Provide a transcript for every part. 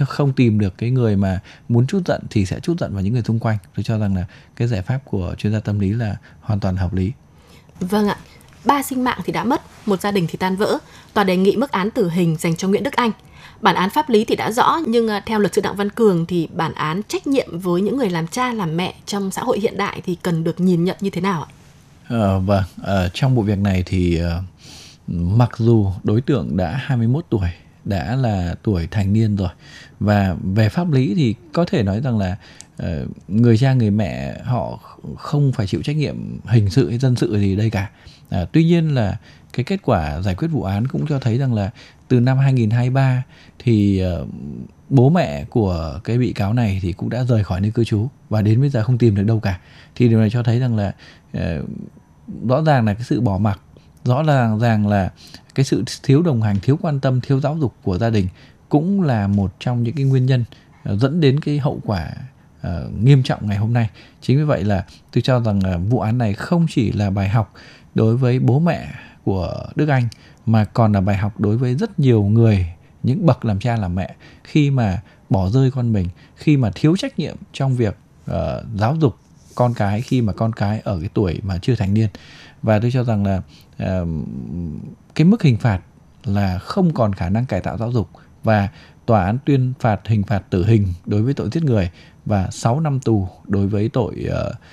không tìm được cái người mà muốn trút giận thì sẽ trút giận vào những người xung quanh. Tôi cho rằng là cái giải pháp của chuyên gia tâm lý là hoàn toàn hợp lý. Vâng ạ. 3 sinh mạng thì đã mất, một gia đình thì tan vỡ. Tòa đề nghị mức án tử hình dành cho Nguyễn Đức Anh. Bản án pháp lý thì đã rõ, nhưng theo luật sư Đặng Văn Cường thì bản án trách nhiệm với những người làm cha làm mẹ trong xã hội hiện đại thì cần được nhìn nhận như thế nào ạ? Vâng, trong vụ việc này thì mặc dù đối tượng đã 21 tuổi, đã là tuổi thành niên rồi, và về pháp lý thì có thể nói rằng là người cha người mẹ họ không phải chịu trách nhiệm hình sự hay dân sự gì đây cả. Tuy nhiên là cái kết quả giải quyết vụ án cũng cho thấy rằng là từ năm 2023 thì bố mẹ của cái bị cáo này thì cũng đã rời khỏi nơi cư trú và đến bây giờ không tìm được đâu cả. Thì điều này cho thấy rằng là rõ ràng là cái sự bỏ mặc, rõ ràng là cái sự thiếu đồng hành, thiếu quan tâm, thiếu giáo dục của gia đình cũng là một trong những cái nguyên nhân dẫn đến cái hậu quả nghiêm trọng ngày hôm nay. Chính vì vậy là tôi cho rằng vụ án này không chỉ là bài học đối với bố mẹ của Đức Anh mà còn là bài học đối với rất nhiều người, những bậc làm cha làm mẹ khi mà bỏ rơi con mình, khi mà thiếu trách nhiệm trong việc giáo dục con cái khi mà con cái ở cái tuổi mà chưa thành niên. Và tôi cho rằng là cái mức hình phạt là không còn khả năng cải tạo giáo dục, và tòa án tuyên phạt hình phạt tử hình đối với tội giết người và 6 năm tù đối với tội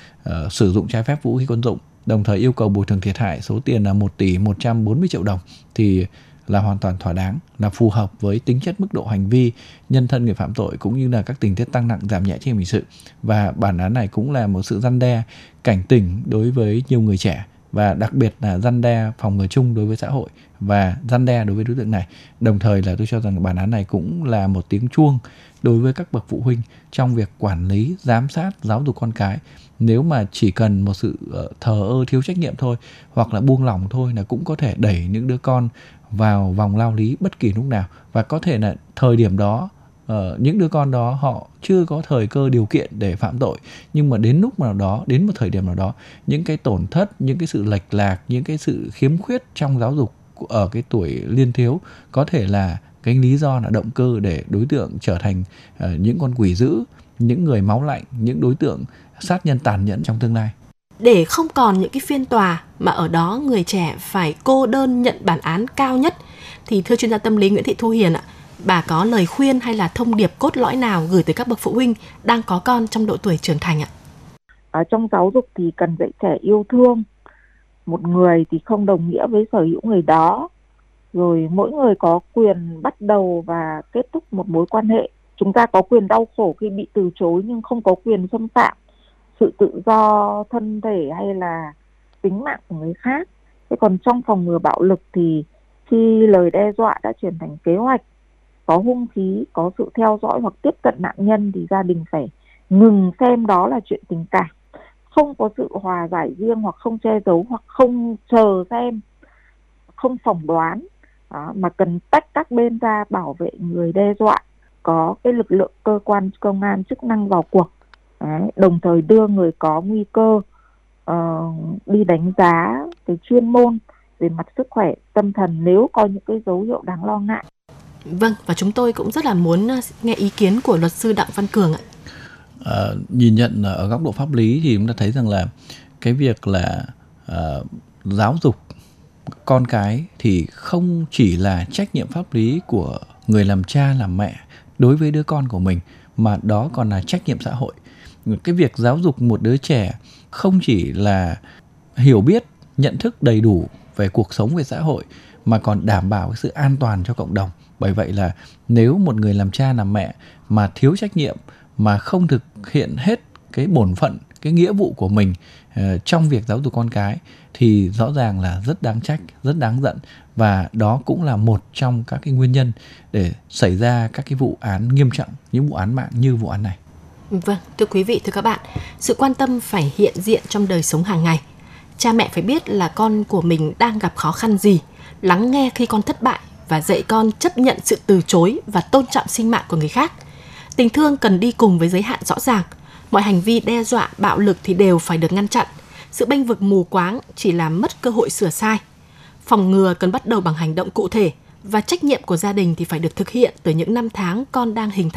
sử dụng trái phép vũ khí quân dụng, đồng thời yêu cầu bồi thường thiệt hại số tiền là 1 tỷ 140 triệu đồng thì là hoàn toàn thỏa đáng, là phù hợp với tính chất mức độ hành vi, nhân thân người phạm tội cũng như là các tình tiết tăng nặng giảm nhẹ trách nhiệm hình sự. Và bản án này cũng là một sự răn đe, cảnh tỉnh đối với nhiều người trẻ, và đặc biệt là răn đe phòng ngừa chung đối với xã hội và răn đe đối với đối tượng này. Đồng thời là tôi cho rằng bản án này cũng là một tiếng chuông đối với các bậc phụ huynh trong việc quản lý, giám sát, giáo dục con cái. Nếu mà chỉ cần một sự thờ ơ, thiếu trách nhiệm thôi, hoặc là buông lỏng thôi, là cũng có thể đẩy những đứa con vào vòng lao lý bất kỳ lúc nào. Và có thể là thời điểm đó những đứa con đó họ chưa có thời cơ điều kiện để phạm tội, nhưng mà đến lúc nào đó, đến một thời điểm nào đó, những cái tổn thất, những cái sự lệch lạc, những cái sự khiếm khuyết trong giáo dục ở cái tuổi niên thiếu có thể là cái lý do, là động cơ để đối tượng trở thành những con quỷ dữ, những người máu lạnh, những đối tượng sát nhân tàn nhẫn trong tương lai. Để không còn những cái phiên tòa mà ở đó người trẻ phải cô đơn nhận bản án cao nhất, thì thưa chuyên gia tâm lý Nguyễn Thị Thu Hiền ạ, bà có lời khuyên hay là thông điệp cốt lõi nào gửi tới các bậc phụ huynh đang có con trong độ tuổi trưởng thành ạ? Ở trong giáo dục thì cần dạy trẻ yêu thương. Một người thì không đồng nghĩa với sở hữu người đó. Rồi mỗi người có quyền bắt đầu và kết thúc một mối quan hệ. Chúng ta có quyền đau khổ khi bị từ chối nhưng không có quyền xâm phạm sự tự do thân thể hay là tính mạng của người khác. Thế còn trong phòng ngừa bạo lực thì khi lời đe dọa đã chuyển thành kế hoạch, có hung khí, có sự theo dõi hoặc tiếp cận nạn nhân thì gia đình phải ngừng xem đó là chuyện tình cảm. Không có sự hòa giải riêng hoặc không che giấu hoặc không chờ xem, không phỏng đoán, mà cần tách các bên ra bảo vệ người đe dọa. Có cái lực lượng cơ quan công an chức năng vào cuộc. Đồng thời đưa người có nguy cơ đi đánh giá cái chuyên môn về mặt sức khỏe tâm thần nếu có những cái dấu hiệu đáng lo ngại. Vâng, và chúng tôi cũng rất là muốn nghe ý kiến của luật sư Đặng Văn Cường ạ. Nhìn nhận ở góc độ pháp lý thì chúng ta thấy rằng là cái việc là giáo dục con cái thì không chỉ là trách nhiệm pháp lý của người làm cha làm mẹ đối với đứa con của mình, mà đó còn là trách nhiệm xã hội. Cái việc giáo dục một đứa trẻ không chỉ là hiểu biết, nhận thức đầy đủ về cuộc sống, về xã hội, mà còn đảm bảo cái sự an toàn cho cộng đồng. Bởi vậy là nếu một người làm cha làm mẹ mà thiếu trách nhiệm, mà không thực hiện hết cái bổn phận, cái nghĩa vụ của mình trong việc giáo dục con cái thì rõ ràng là rất đáng trách, rất đáng giận. Và đó cũng là một trong các cái nguyên nhân để xảy ra các cái vụ án nghiêm trọng, những vụ án mạng như vụ án này. Vâng, thưa quý vị, thưa các bạn, sự quan tâm phải hiện diện trong đời sống hàng ngày. Cha mẹ phải biết là con của mình đang gặp khó khăn gì, lắng nghe khi con thất bại và dạy con chấp nhận sự từ chối và tôn trọng sinh mạng của người khác. Tình thương cần đi cùng với giới hạn rõ ràng. Mọi hành vi đe dọa, bạo lực thì đều phải được ngăn chặn. Sự bênh vực mù quáng chỉ làm mất cơ hội sửa sai. Phòng ngừa cần bắt đầu bằng hành động cụ thể, và trách nhiệm của gia đình thì phải được thực hiện từ những năm tháng con đang hình thành.